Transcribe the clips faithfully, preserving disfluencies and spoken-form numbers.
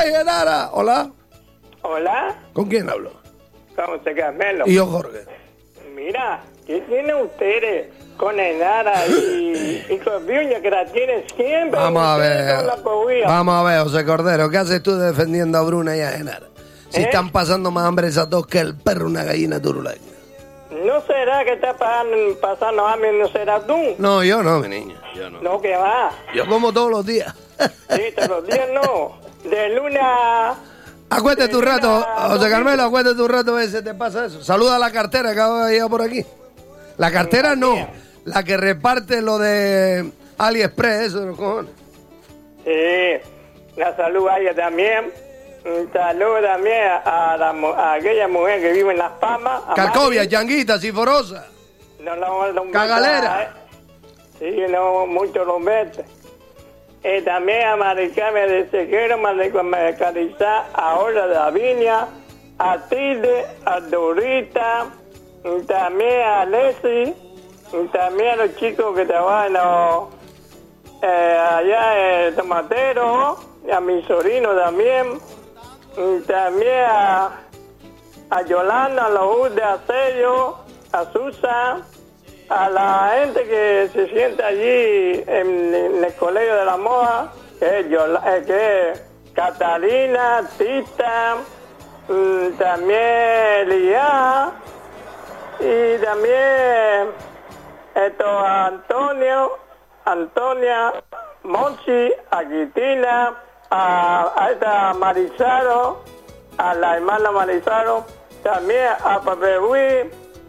¡Ay, Genara! ¿Hola? Hola, ¿Con quién hablo? ¿cómo se Carmelo? Y yo, Jorge. Mira, ¿qué tienen ustedes con Enara y, y con Viña que la tienen siempre? Vamos a ustedes ver. son la cobija? Vamos a ver, José Cordero. ¿Qué haces tú defendiendo a Bruna y a Genara? Si ¿Eh? están pasando más hambre esas dos que el perro una gallina turuleña. ¿No será que está pasando, pasando hambre? ¿No será tú? No, yo no, mi niña. Yo no. No, que va. Yo como todos los días. Sí, todos los días no. De lunes a... Acuérdate tu de rato, lunes a José domingo. Carmelo, acuérdate tu rato, a ver si te pasa eso. Saluda a la cartera que acaba de llegar por aquí. La cartera no, la que reparte lo de AliExpress, eso de los cojones. Sí, la salud a ella también. Un saludo también a, la, mu- a aquella mujer que vive en Las Palmas. a Calcovia, Mari. Yanguita, Ciforosa. No la vamos a dar un Cagalera. beso, ¿eh? Sí, no, mucho los besos. Y también a Maricarmen de Sequero, Maricalizar, a Ola de Aviña, a Tilde, a Dorita, y también a Leslie, y también a los chicos que trabajan ¿no? eh, allá en Tomatero, y a mi sobrino también, y también a, a Yolanda, a los de Asello, a Susa, a la gente que se sienta allí en, en el Colegio de la Moda, que es, Yola- eh, que es Catalina, Tita, mm, también Lía, y también esto, a Antonio, Antonia, Monchi, a Cristina, a, a esta Marizaro, a la hermana Marizaro, también a Pape Ruiz,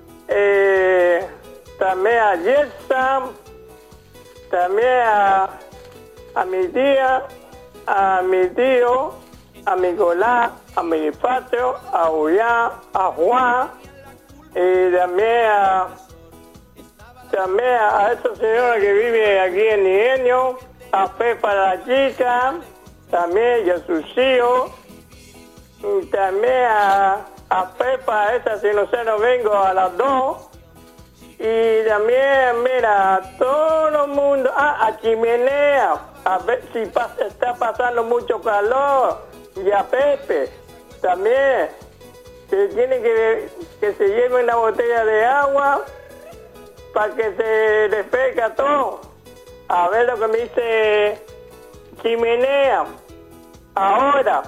eh, también a Yelsa, también a, a mi tía, a mi tío, a Nicolás, a mi patio, a Julián, a Juan, y también a, también a esta señora que vive aquí en Niño, a Pepa la chica, también y a sus hijos, y también a, a Pepa, esta si no sé, no vengo a las dos. Y también, mira, a todo el mundo, ah, a Chimenea, a ver si pasa, está pasando mucho calor, y a Pepe, también, que tiene que, que se lleve una botella de agua para que se refresca todo. A ver lo que me dice Chimenea, ahora.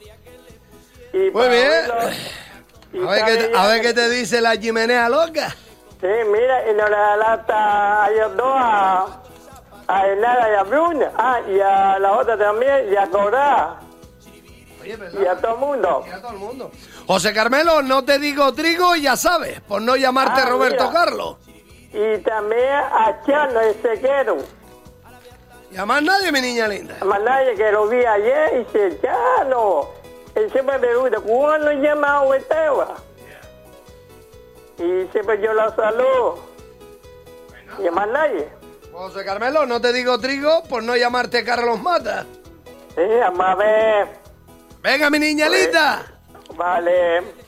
Y Muy para bien. verlo, y A ver, sabe qué, ya a ver que- qué te dice la chimenea loca. Sí, mira, y nos relata a ellos dos, a, a Enara y a Bruna, ah, y a la otra también, y a Corá, Oye, y a todo el mundo. a todo el mundo. José Carmelo, no te digo trigo, ya sabes, por no llamarte Ah, Roberto mira. Carlos. Y también a Chano, el sequero, Y a más nadie, mi niña linda. a Manaya, que lo vi ayer, y dice, Chano, él siempre me pregunta, ¿cuándo llama a Hueteva? Y siempre yo la saludo, y a Manaya. José Carmelo, no te digo trigo, por no llamarte Carlos Mata. Sí, a ver, Venga, mi niña Pues- linda. vale.